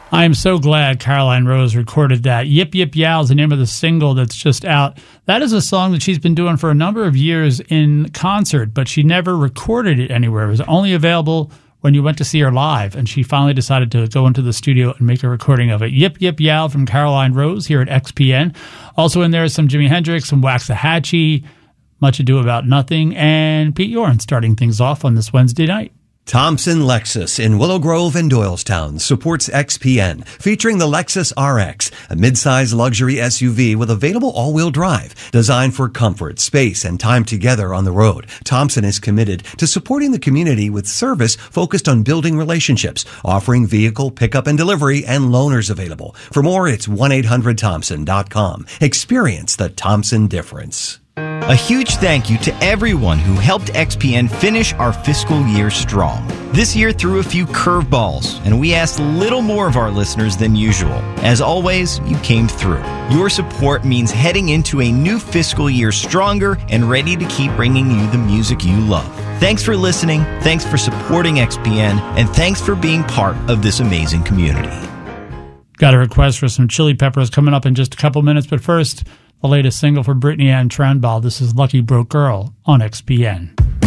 I am so glad Caroline Rose recorded that. Yip Yip Yow is the name of the single that's just out. That is a song that she's been doing for a number of years in concert, but she never recorded it anywhere. It was only available when you went to see her live, and she finally decided to go into the studio and make a recording of it. Yip Yip Yow from Caroline Rose here at XPN. Also in there is some Jimi Hendrix, some Waxahachie, Much Ado About Nothing, and Pete Yorn starting things off on this Wednesday night. Thompson Lexus in Willow Grove and Doylestown supports XPN, featuring the Lexus RX, a midsize luxury SUV with available all-wheel drive. Designed for comfort, space, and time together on the road, Thompson is committed to supporting the community with service focused on building relationships, offering vehicle pickup and delivery, and loaners available. For more, it's 1-800-THOMPSON.com. Experience the Thompson difference. A huge thank you to everyone who helped XPN finish our fiscal year strong. This year threw a few curveballs, and we asked a little more of our listeners than usual. As always, you came through. Your support means heading into a new fiscal year stronger and ready to keep bringing you the music you love. Thanks for listening, thanks for supporting XPN, and thanks for being part of this amazing community. Got a request for some Chili Peppers coming up in just a couple minutes, but first, the latest single for Brittany Ann Tranbal. This is Lucky Broke Girl on XPN.